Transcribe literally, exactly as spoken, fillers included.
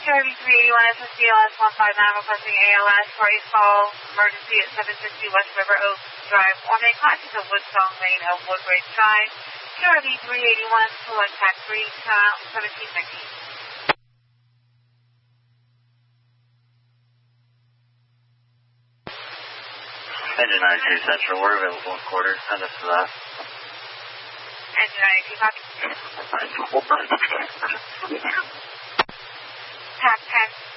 Charlie three eighty-one S S D L S one five nine requesting A L S for a call emergency at seven sixty West River Oaks Drive. On a contact of Woodsong Lane of Woodbridge Drive. Charlie three eighty-one, select taxi, count seventeen fifty. Engine ninety-two Central, we're available in quarters, send us to that. Engine ninety-two, copy. nine four. Tac ten.